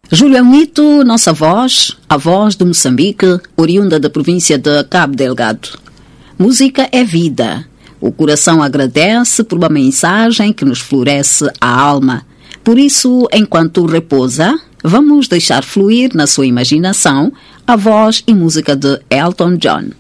Júlio Elmito, nossa voz, a voz de Moçambique, oriunda da província de Cabo Delgado. Música é vida. O coração agradece por uma mensagem que nos floresce a alma. Por isso, enquanto repousa, vamos deixar fluir na sua imaginação a voz e música de Elton John.